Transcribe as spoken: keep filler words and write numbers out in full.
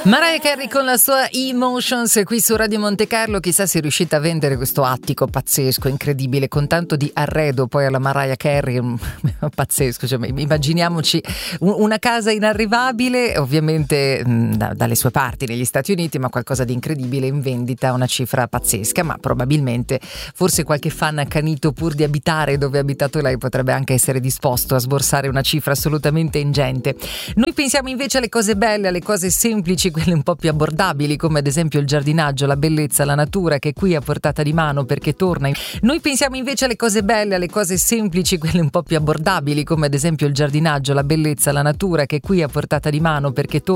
Mariah Carey con la sua Emotions qui su Radio Monte Carlo. Chissà se è riuscita a vendere questo attico pazzesco, incredibile, con tanto di arredo poi alla Mariah Carey. Pazzesco, cioè, immaginiamoci una casa inarrivabile, ovviamente da, dalle sue parti negli Stati Uniti, ma qualcosa di incredibile in vendita, una cifra pazzesca. Ma probabilmente forse qualche fan accanito, pur di abitare dove ha abitato lei, potrebbe anche essere disposto a sborsare una cifra assolutamente ingente. Noi pensiamo invece alle cose belle, alle cose semplici, quelle un po' più abbordabili, come ad esempio il giardinaggio, la bellezza, la natura che è qui a portata di mano perché torna. Noi pensiamo invece alle cose belle, alle cose semplici, quelle un po' più abbordabili, come ad esempio il giardinaggio, la bellezza, la natura che è qui a portata di mano perché torna.